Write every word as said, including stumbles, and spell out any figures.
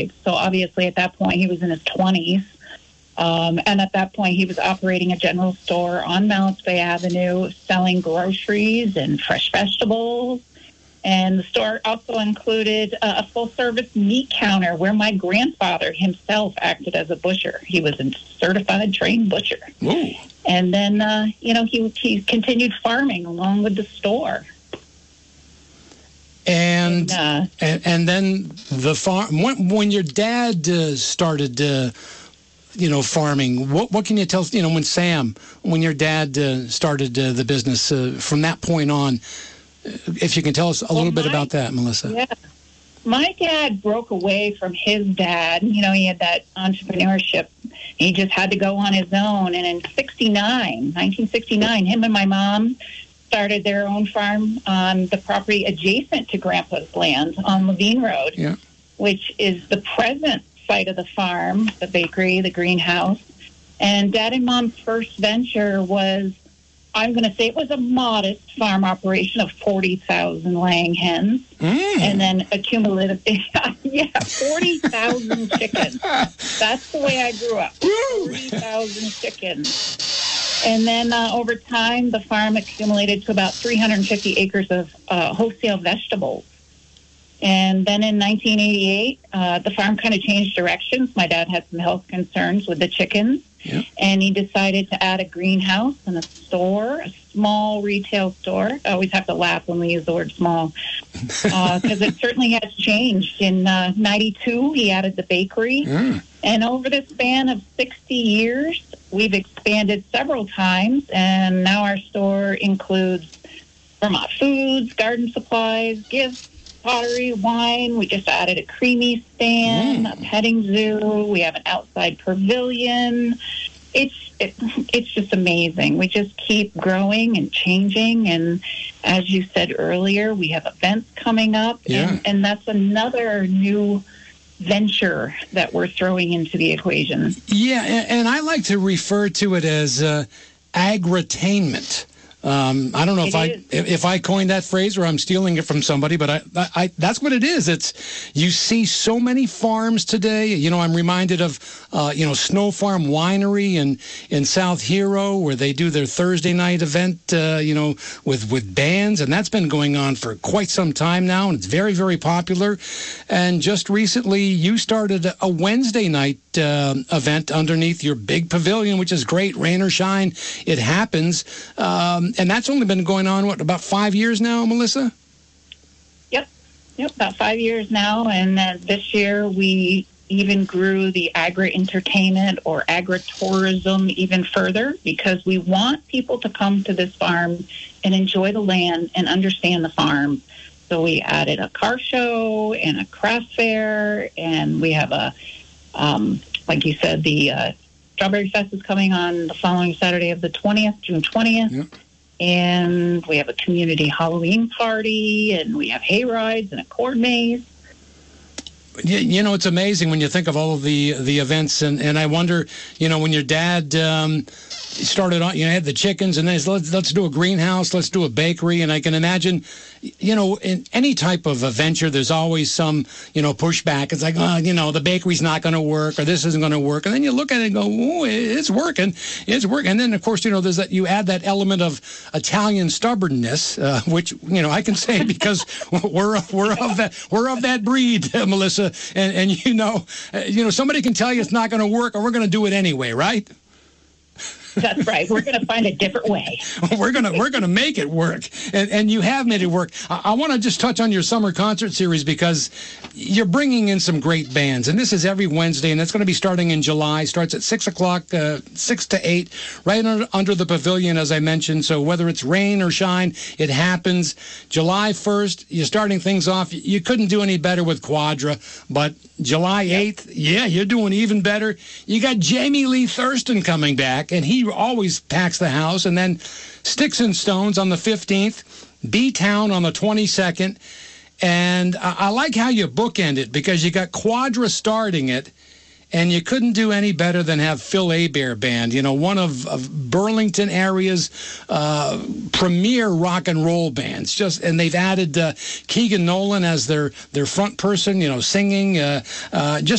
So obviously at that point he was in his twenties. Um, and at that point he was operating a general store on Mounts Bay Avenue, selling groceries and fresh vegetables. And the store also included a full-service meat counter where my grandfather himself acted as a butcher. He was a certified trained butcher. Ooh. And then, uh, you know, he, he continued farming along with the store. And and, uh, and, and then the farm, when, when your dad uh, started, uh, you know, farming, what what can you tell, you know, when Sam, when your dad uh, started uh, the business, uh, from that point on, if you can tell us a well, little bit my, about that, Melissa. Yeah. My dad broke away from his dad. You know, he had that entrepreneurship. He just had to go on his own. And in sixty-nine, nineteen sixty-nine, him and my mom started their own farm on the property adjacent to Grandpa's land on Levine Road, yeah. which is the present site of the farm, the bakery, the greenhouse. And Dad and Mom's first venture was, I'm going to say it was a modest farm operation of forty thousand laying hens, mm. and then accumulative, yeah, forty thousand chickens. That's the way I grew up, forty thousand chickens. And then uh, over time, the farm accumulated to about three hundred fifty acres of uh, wholesale vegetables. And then in nineteen eighty-eight, uh, the farm kind of changed directions. My dad had some health concerns with the chickens. Yep. And he decided to add a greenhouse and a store, a small retail store. I always have to laugh when we use the word small, because uh, it certainly has changed. In uh, ninety-two, he added the bakery. Mm. And over the span of sixty years, we've expanded several times. And now our store includes Vermont foods, garden supplies, gifts, pottery, wine. We just added a creamy stand, mm. a petting zoo. We have an outside pavilion. It's it, it's just amazing. We just keep growing and changing. And as you said earlier, we have events coming up. Yeah. And, and that's another new venture that we're throwing into the equation. Yeah, and, and I like to refer to it as uh, agritainment. Um, I don't know if I if, if I coined that phrase or I'm stealing it from somebody, but I, I, I that's what it is. It's you see so many farms today. You know, I'm reminded of uh, you know Snow Farm Winery in in South Hero, where they do their Thursday night event. Uh, you know, with with bands, and that's been going on for quite some time now, and it's very very popular. And just recently, you started a Wednesday night uh, event underneath your big pavilion, which is great. Rain or shine, it happens. Um, And that's only been going on, what, about five years now, Melissa? Yep. Yep, about five years now. And uh, this year we even grew the agri-entertainment or agritourism even further, because we want people to come to this farm and enjoy the land and understand the farm. So we added a car show and a craft fair, and we have a, um, like you said, the uh, Strawberry Fest is coming on the following Saturday of the twentieth, June twentieth. Yep. And we have a community Halloween party, and we have hay rides and a corn maze. You, you know, it's amazing when you think of all of the the events, and, and I wonder, you know, when your dad um, started on, you know, had the chickens, and then he said, let's, let's do a greenhouse, let's do a bakery, and I can imagine, you know, in any type of a venture, there's always some, you know, pushback. It's like, oh, you know, the bakery's not going to work, or this isn't going to work, and then you look at it and go, oh, it's working, it's working. And then, of course, you know, there's that, you add that element of Italian stubbornness, uh, which, you know, I can say because we're we're of that we're of that breed, uh, Melissa, and and you know, uh, you know, somebody can tell you it's not going to work, or we're going to do it anyway, right? That's right. We're going to find a different way. we're gonna we're gonna make it work, and and you have made it work. I, I want to just touch on your summer concert series, because you're bringing in some great bands, and this is every Wednesday, and it's going to be starting in July. Starts at six o'clock, uh, six to eight, right under, under the pavilion, as I mentioned. So whether it's rain or shine, it happens. July first, you're starting things off. You couldn't do any better with Quadra, but July eighth, yep. yeah, you're doing even better. You got Jamie Lee Thurston coming back, and he always packs the house. And then Sticks and Stones on the fifteenth, B-Town on the twenty-second. And I, I like how you bookend it, because you got Quadra starting it, and you couldn't do any better than have Phil Hebert Band, you know, one of, of Burlington area's uh, premier rock and roll bands. Just and they've added uh, Keegan Nolan as their their front person, you know, singing. Uh, uh, just